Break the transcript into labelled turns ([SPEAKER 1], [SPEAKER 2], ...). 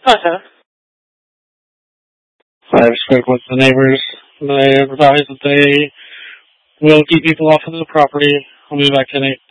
[SPEAKER 1] Uh-huh.
[SPEAKER 2] I spoke with the neighbors. They advised that they will keep people off of the property. I'll be back in